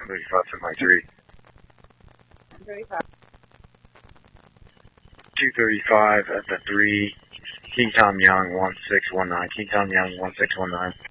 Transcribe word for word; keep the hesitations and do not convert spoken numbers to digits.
thirty-five to my three. thirty-five. two thirty-five at the three. King Tom Young, one six one nine. King Tom Young, one six one nine.